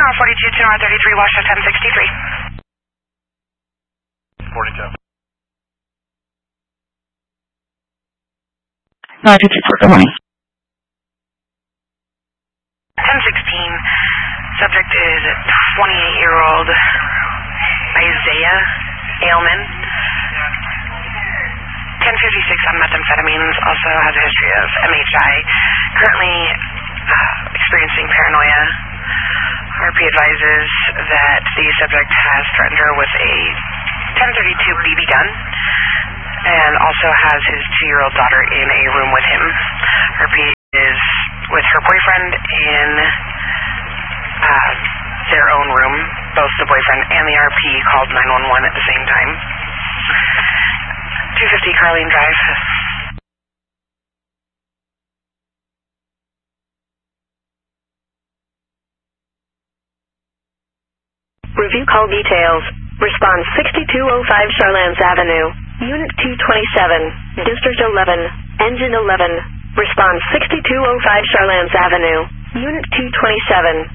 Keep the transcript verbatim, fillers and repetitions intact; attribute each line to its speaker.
Speaker 1: Tower forty-two, two Tower thirty-three, Washington ten sixty-three.
Speaker 2: forty-two.
Speaker 3: nine fifty-four, good morning.
Speaker 1: ten sixteen, subject is twenty-eight-year-old Isaiah Ailman. ten fifty-six on methamphetamines, also has a history of M H I. Currently uh, experiencing paranoia. R P advises that the subject has threatened her with a ten thirty-two B B gun and also has his two-year-old daughter in a room with him. R P is with her boyfriend in uh, their own room. Both the boyfriend and the R P called nine one one at the same time. two fifty Carlene Drive.
Speaker 4: Review call details. Response sixty-two oh five Charlans Avenue. Unit two twenty-seven. District eleven. Engine eleven. Response sixty-two oh five Charlans Avenue. Unit two twenty-seven.